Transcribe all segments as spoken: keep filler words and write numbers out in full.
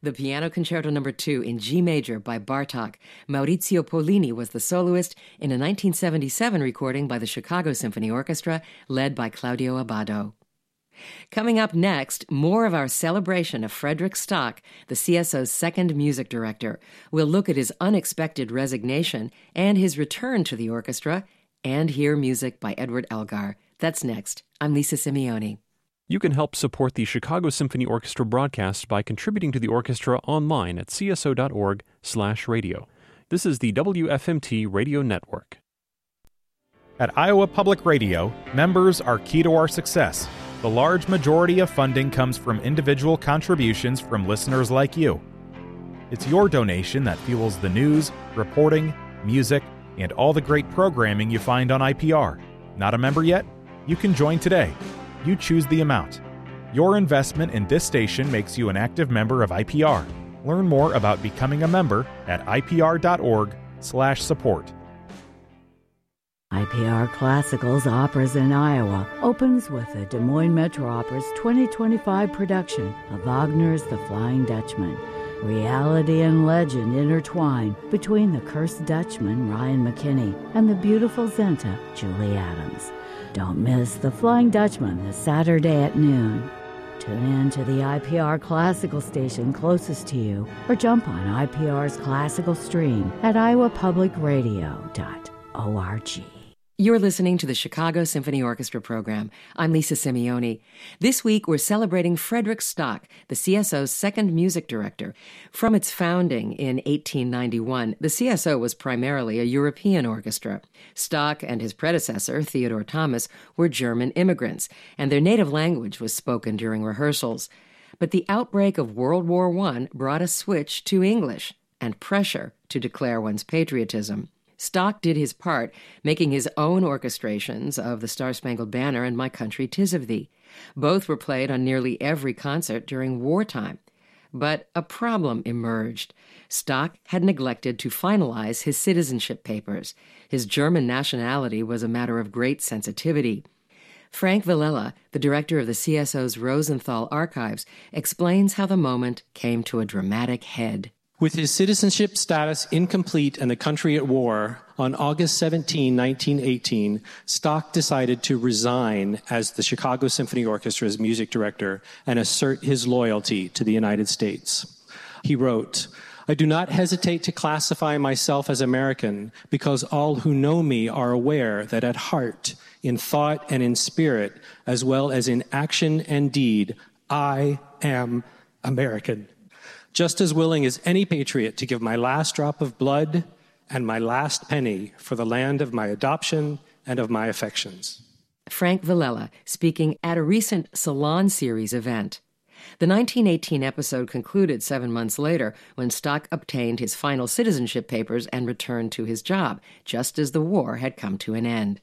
The Piano Concerto Number two in G major by Bartók. Maurizio Pollini was the soloist in a nineteen seventy-seven recording by the Chicago Symphony Orchestra, led by Claudio Abbado. Coming up next, more of our celebration of Frederick Stock, the C S O's second music director. We'll look at his unexpected resignation and his return to the orchestra, and hear music by Edward Elgar. That's next. I'm Lisa Simeoni. You can help support the Chicago Symphony Orchestra broadcast by contributing to the orchestra online at c s o dot org slash radio. This is the W F M T Radio Network. At Iowa Public Radio, members are key to our success. The large majority of funding comes from individual contributions from listeners like you. It's your donation that fuels the news, reporting, music, and all the great programming you find on I P R. Not a member yet? You can join today. You choose the amount. Your investment in this station makes you an active member of I P R. Learn more about becoming a member at I P R dot org slash support. I P R Classicals Operas in Iowa opens with the Des Moines Metro Opera's twenty twenty-five production of Wagner's The Flying Dutchman. Reality and legend intertwine between the cursed Dutchman, Ryan McKinney, and the beautiful Zenta, Julie Adams. Don't miss The Flying Dutchman this Saturday at noon. Tune in to the I P R Classical station closest to you or jump on I P R's classical stream at iowa public radio dot org. You're listening to the Chicago Symphony Orchestra program. I'm Lisa Simeoni. This week, we're celebrating Frederick Stock, the C S O's second music director. From its founding in eighteen ninety-one, the C S O was primarily a European orchestra. Stock and his predecessor, Theodore Thomas, were German immigrants, and their native language was spoken during rehearsals. But the outbreak of World War One brought a switch to English and pressure to declare one's patriotism. Stock did his part, making his own orchestrations of The Star-Spangled Banner and My Country 'Tis of Thee. Both were played on nearly every concert during wartime. But a problem emerged. Stock had neglected to finalize his citizenship papers. His German nationality was a matter of great sensitivity. Frank Villela, the director of the C S O's Rosenthal Archives, explains how the moment came to a dramatic head. With his citizenship status incomplete and the country at war, on August seventeenth, nineteen eighteen, Stock decided to resign as the Chicago Symphony Orchestra's music director and assert his loyalty to the United States. He wrote, "I do not hesitate to classify myself as American because all who know me are aware that at heart, in thought and in spirit, as well as in action and deed, I am American. Just as willing as any patriot to give my last drop of blood and my last penny for the land of my adoption and of my affections." Frank Villela, speaking at a recent Salon Series event. The nineteen eighteen episode concluded seven months later when Stock obtained his final citizenship papers and returned to his job, just as the war had come to an end.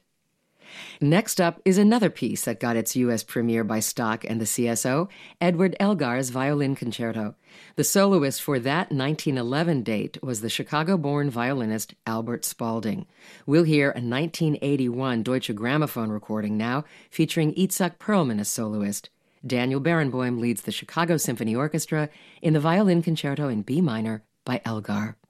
Next up is another piece that got its U S premiere by Stock and the C S O, Edward Elgar's Violin Concerto. The soloist for that nineteen eleven date was the Chicago-born violinist Albert Spalding. We'll hear a nineteen eighty-one Deutsche Grammophon recording now, featuring Itzhak Perlman as soloist. Daniel Barenboim leads the Chicago Symphony Orchestra in the Violin Concerto in B minor by Elgar.